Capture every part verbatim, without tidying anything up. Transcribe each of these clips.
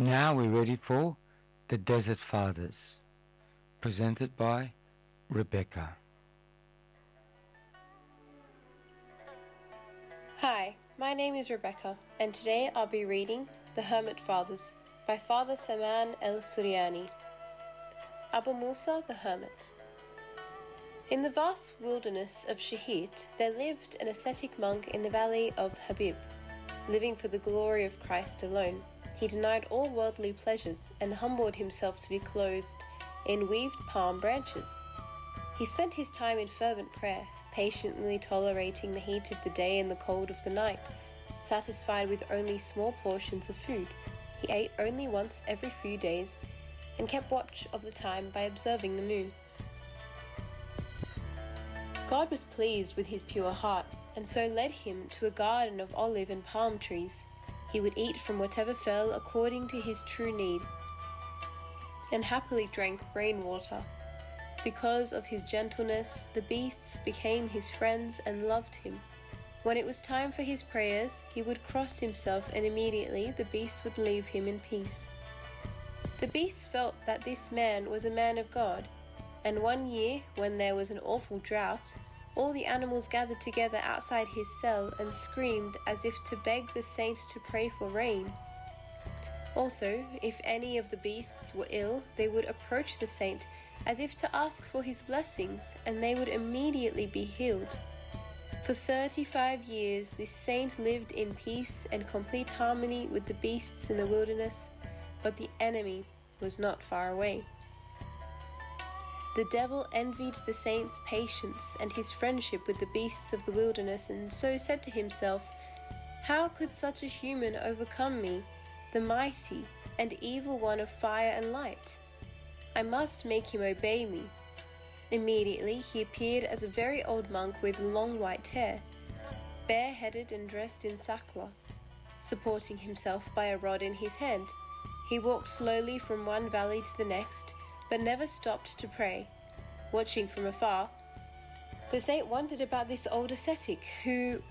Now we're ready for The Desert Fathers, presented by Rebecca. Hi, my name is Rebecca, and today I'll be reading The Hermit Fathers by Father Saman el-Suryani. Abu Musa the Hermit. In the vast wilderness of Shahid, there lived an ascetic monk in the valley of Habib. Living for the glory of Christ alone, he denied all worldly pleasures and humbled himself to be clothed in weaved palm branches. He spent his time in fervent prayer, patiently tolerating the heat of the day and the cold of the night, satisfied with only small portions of food. He ate only once every few days and kept watch of the time by observing the moon. God was pleased with his pure heart, and so led him to a garden of olive and palm trees. He would eat from whatever fell according to his true need, and happily drank rainwater. Because of his gentleness, the beasts became his friends and loved him. When it was time for his prayers, he would cross himself, and immediately the beasts would leave him in peace. The beasts felt that this man was a man of God, and one year, when there was an awful drought, all the animals gathered together outside his cell and screamed as if to beg the saints to pray for rain. Also, if any of the beasts were ill, they would approach the saint as if to ask for his blessings, and they would immediately be healed. For thirty-five years, this saint lived in peace and complete harmony with the beasts in the wilderness, but the enemy was not far away. The devil envied the saint's patience and his friendship with the beasts of the wilderness, and so said to himself, "How could such a human overcome me, the mighty and evil one of fire and light? I must make him obey me." Immediately he appeared as a very old monk with long white hair, bareheaded and dressed in sackcloth, supporting himself by a rod in his hand. He walked slowly from one valley to the next, but never stopped to pray. Watching from afar, the saint wondered about this old ascetic, who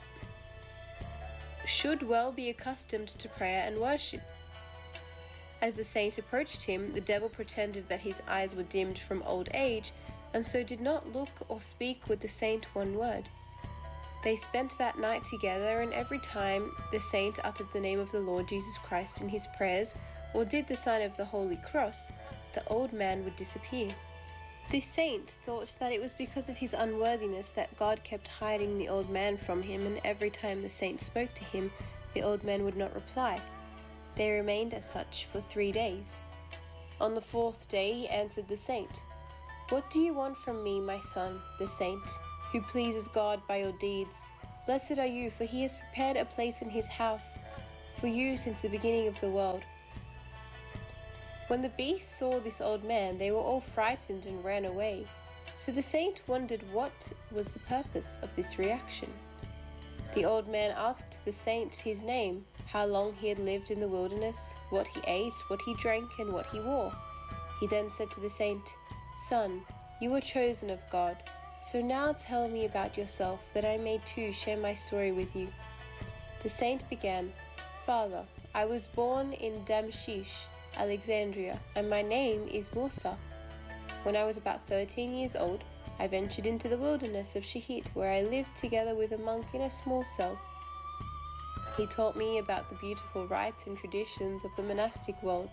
should well be accustomed to prayer and worship. As the saint approached him, the devil pretended that his eyes were dimmed from old age, and so did not look or speak with the saint one word. They spent that night together, and every time the saint uttered the name of the Lord Jesus Christ in his prayers, or did the sign of the Holy Cross, the old man would disappear. This saint thought that it was because of his unworthiness that God kept hiding the old man from him, and every time the saint spoke to him, the old man would not reply. They remained as such for three days. On the fourth day he answered the saint, "What do you want from me, my son, the saint, who pleases God by your deeds? Blessed are you, for he has prepared a place in his house for you since the beginning of the world." When the beasts saw this old man, they were all frightened and ran away. So the saint wondered what was the purpose of this reaction. The old man asked the saint his name, how long he had lived in the wilderness, what he ate, what he drank, and what he wore. He then said to the saint, "Son, you were chosen of God, so now tell me about yourself, that I may too share my story with you." The saint began, "Father, I was born in Damshish, Alexandria, and my name is Musa. When I was about thirteen years old, I ventured into the wilderness of Shahid, where I lived together with a monk in a small cell. He taught me about the beautiful rites and traditions of the monastic world.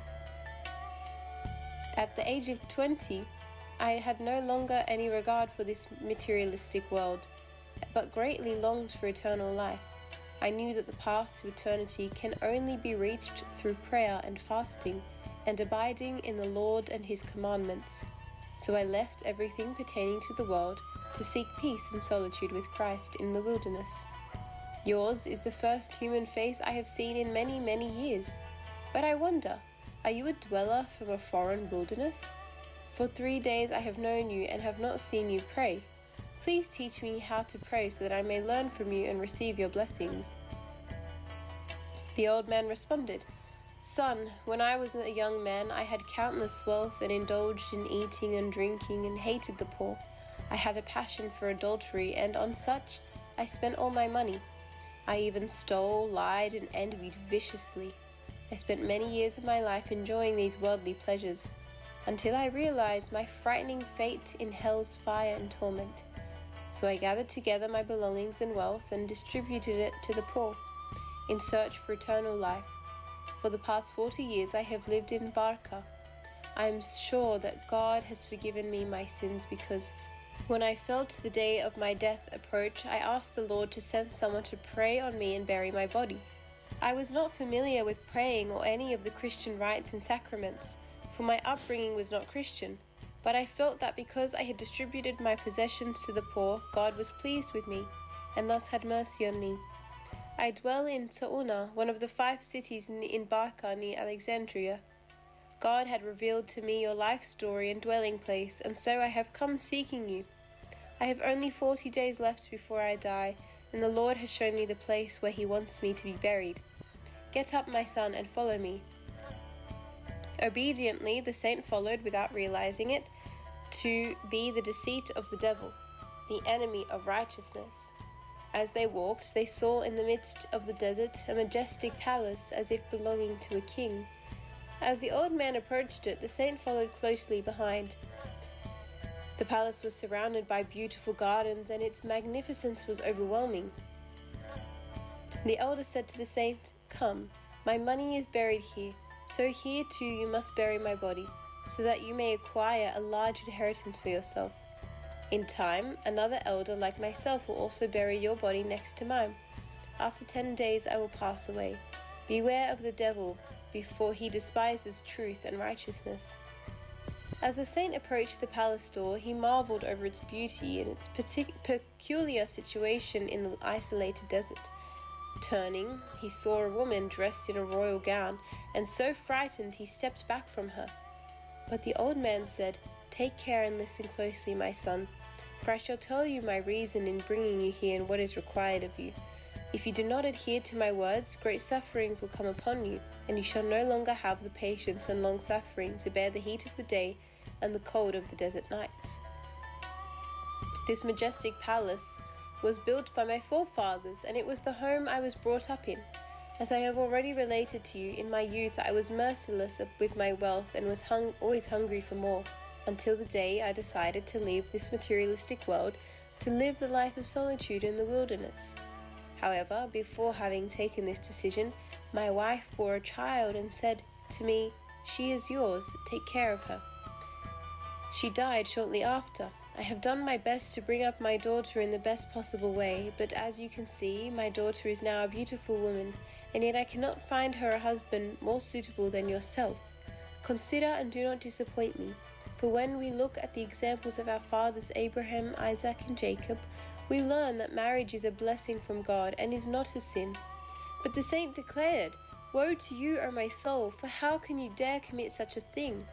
At the age of twenty, I had no longer any regard for this materialistic world, but greatly longed for eternal life. I knew that the path to eternity can only be reached through prayer and fasting, and abiding in the Lord and his commandments. So I left everything pertaining to the world to seek peace and solitude with Christ in the wilderness. Yours is the first human face I have seen in many, many years. But I wonder, are you a dweller from a foreign wilderness? For three days I have known you and have not seen you pray. Please teach me how to pray so that I may learn from you and receive your blessings." The old man responded, "Son, when I was a young man, I had countless wealth and indulged in eating and drinking and hated the poor. I had a passion for adultery, and on such I spent all my money. I even stole, lied, and envied viciously. I spent many years of my life enjoying these worldly pleasures, until I realized my frightening fate in hell's fire and torment. So I gathered together my belongings and wealth and distributed it to the poor, in search for eternal life. For the past forty years I have lived in Barca. I am sure that God has forgiven me my sins, because when I felt the day of my death approach, I asked the Lord to send someone to pray on me and bury my body. I was not familiar with praying or any of the Christian rites and sacraments, for my upbringing was not Christian, but I felt that because I had distributed my possessions to the poor, God was pleased with me, and thus had mercy on me. I dwell in Sauna, one of the five cities in Barca near Alexandria. God had revealed to me your life story and dwelling place, and so I have come seeking you. I have only forty days left before I die, and the Lord has shown me the place where he wants me to be buried. Get up, my son, and follow me. Obediently, the saint followed without realizing it, to be the deceit of the devil, the enemy of righteousness. As they walked, they saw in the midst of the desert a majestic palace, as if belonging to a king. As the old man approached it, the saint followed closely behind. The palace was surrounded by beautiful gardens, and its magnificence was overwhelming. The elder said to the saint, "Come, my money is buried here, so here too you must bury my body, so that you may acquire a large inheritance for yourself. In time, another elder like myself will also bury your body next to mine. After ten days I will pass away. Beware of the devil, before he despises truth and righteousness." As the saint approached the palace door, he marveled over its beauty and its partic- peculiar situation in the isolated desert. Turning, he saw a woman dressed in a royal gown, and so frightened he stepped back from her. But the old man said, "Take care and listen closely, my son, for I shall tell you my reason in bringing you here and what is required of you. If you do not adhere to my words, great sufferings will come upon you, and you shall no longer have the patience and long suffering to bear the heat of the day and the cold of the desert nights." This majestic palace was built by my forefathers, and it was the home I was brought up in. As I have already related to you, in my youth I was merciless with my wealth and was hung always hungry for more, until the day I decided to leave this materialistic world to live the life of solitude in the wilderness. However, before having taken this decision, my wife bore a child and said to me, "She is yours, take care of her." She died shortly after. I have done my best to bring up my daughter in the best possible way, but as you can see, my daughter is now a beautiful woman, and yet I cannot find her a husband more suitable than yourself. Consider and do not disappoint me, for when we look at the examples of our fathers Abraham, Isaac, and Jacob, we learn that marriage is a blessing from God and is not a sin. But the saint declared, "Woe to you, O my soul, for how can you dare commit such a thing?"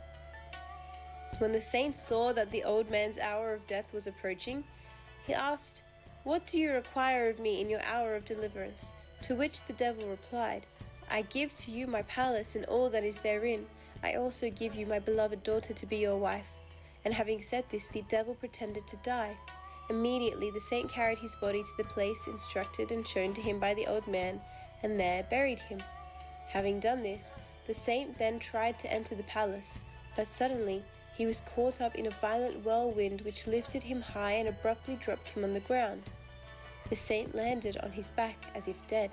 When the saint saw that the old man's hour of death was approaching, he asked, "What do you require of me in your hour of deliverance?" To which the devil replied, "I give to you my palace and all that is therein. I also give you my beloved daughter to be your wife." And having said this, the devil pretended to die. Immediately the saint carried his body to the place instructed and shown to him by the old man, and there buried him. Having done this, the saint then tried to enter the palace, but suddenly he was caught up in a violent whirlwind which lifted him high and abruptly dropped him on the ground. The saint landed on his back as if dead.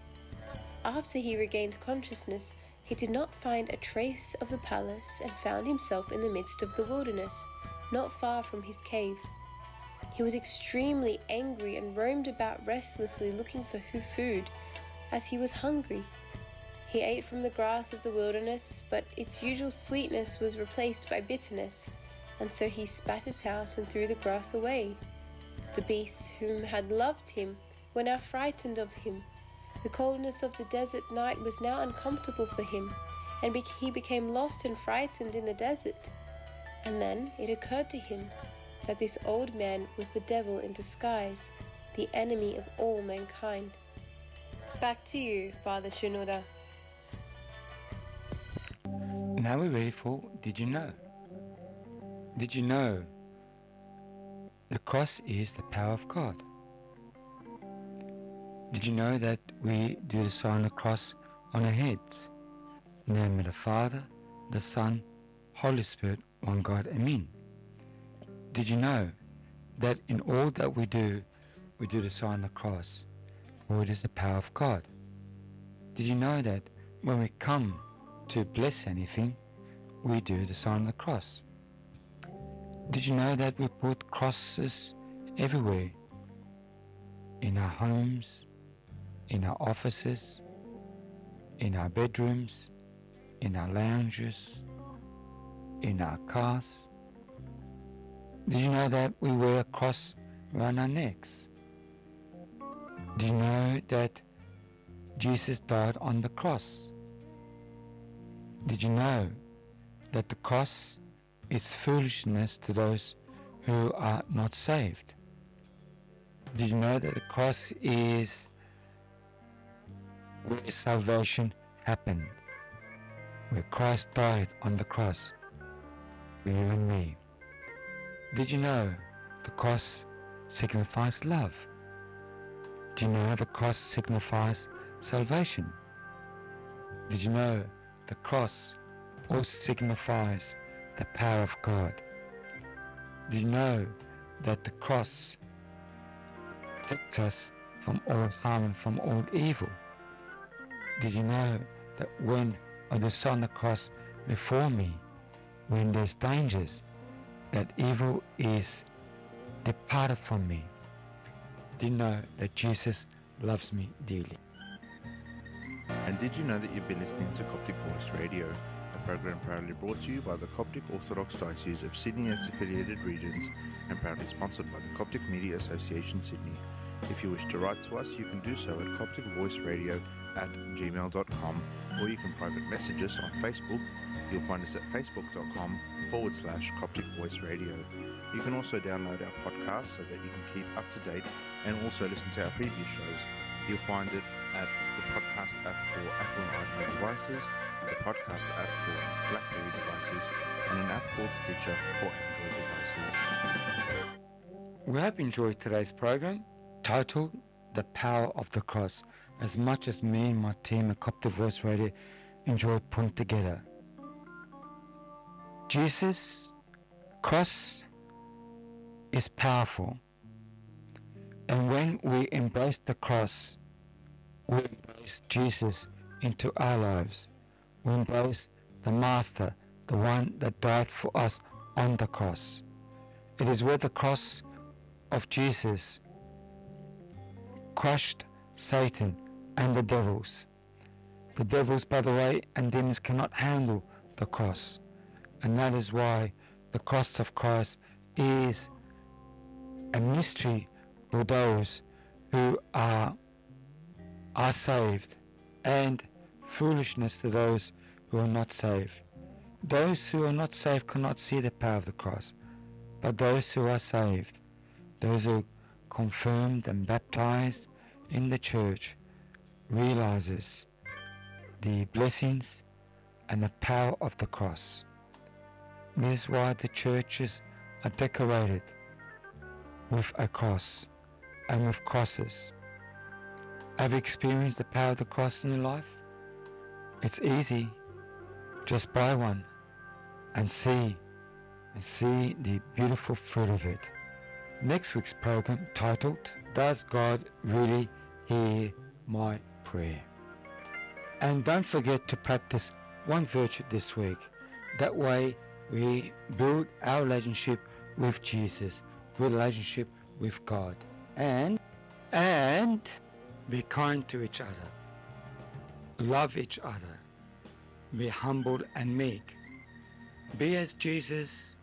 After he regained consciousness, he did not find a trace of the palace and found himself in the midst of the wilderness, not far from his cave. He was extremely angry and roamed about restlessly looking for food, as he was hungry. He ate from the grass of the wilderness, but its usual sweetness was replaced by bitterness, and so he spat it out and threw the grass away. The beasts whom had loved him were now frightened of him. The coldness of the desert night was now uncomfortable for him, and be- he became lost and frightened in the desert. And then it occurred to him that this old man was the devil in disguise, the enemy of all mankind. Back to you, Father Shenouda. Now we're ready for Did You Know? Did you know the cross is the power of God? Did you know that we do the sign of the cross on our heads? In the name of the Father, the Son, Holy Spirit, one God, Amen. Did you know that in all that we do, we do the sign of the cross, for it is the power of God? Did you know that when we come to bless anything, we do the sign of the cross? Did you know that we put crosses everywhere? In our homes, in our offices, in our bedrooms, in our lounges, in our cars. Did you know that we wear a cross around our necks? Do you know that Jesus died on the cross? Did you know that the cross is foolishness to those who are not saved? Did you know that the cross is where salvation happened, where Christ died on the cross for you and me? Did you know the cross signifies love? Do you know the cross signifies salvation? Did you know the cross also signifies the power of God? Did you know that the cross protects us from all harm and from all evil? Did you know that when I do on the cross before me, when there's dangers, that evil is departed from me? Did you know that Jesus loves me dearly? And did you know that you've been listening to Coptic Voice Radio, a program proudly brought to you by the Coptic Orthodox Diocese of Sydney and its affiliated regions, and proudly sponsored by the Coptic Media Association Sydney. If you wish to write to us, you can do so at coptic voice radio at gmail dot com, or you can private message us on Facebook. You'll find us at facebook.com forward slash Coptic Voice Radio. You can also download our podcast so that you can keep up to date and also listen to our previous shows. You'll find it at the podcast app for Apple and iPhone devices, the podcast app for BlackBerry devices, and an app called Stitcher for Android devices. We hope you enjoyed today's program, titled The Power of the Cross, as much as me and my team at Coptic Voice Radio enjoyed putting together. Jesus' cross is powerful, and when we embrace the cross, we embrace Jesus into our lives. We embrace the Master, the one that died for us on the cross. It is where the cross of Jesus crushed Satan and the devils. The devils, by the way, and demons cannot handle the cross. And that is why the cross of Christ is a mystery for those who are, are saved, and foolishness to those who are not saved. Those who are not saved cannot see the power of the cross, but those who are saved, those who are confirmed and baptized in the church, realizes the blessings and the power of the cross. This is why the churches are decorated with a cross and with crosses. Have you experienced the power of the cross in your life? It's easy. Just buy one and see and see the beautiful fruit of it. Next week's program, titled Does God Really Hear My Prayer? And don't forget to practice one virtue this week. That way we build our relationship with Jesus, build a relationship with God, and and be kind to each other, love each other, be humble and meek, be as Jesus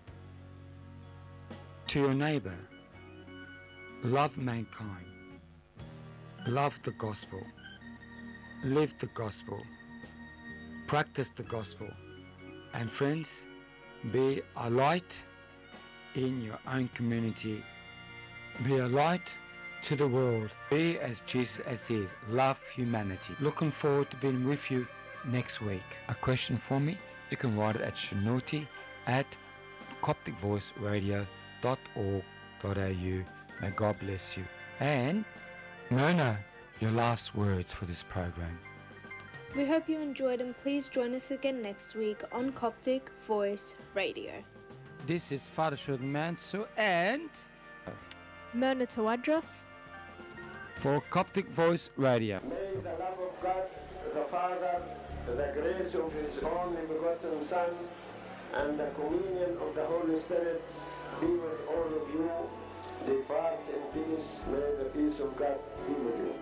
to your neighbor, love mankind, love the gospel, live the gospel, practice the gospel, and friends, be a light in your own community. Be a light to the world. Be as Jesus as is. Love humanity. Looking forward to being with you next week. A question for me? You can write it at shanuti at coptic voice radio dot org dot a u. May God bless you. And Myrna, your last words for this program. We hope you enjoyed, and please join us again next week on Coptic Voice Radio. This is Farshud Mansour and Mona Tawadros for Coptic Voice Radio. May the love of God, the Father, the grace of His only begotten Son, and the communion of the Holy Spirit be with all of you. Depart in peace. May the peace of God be with you.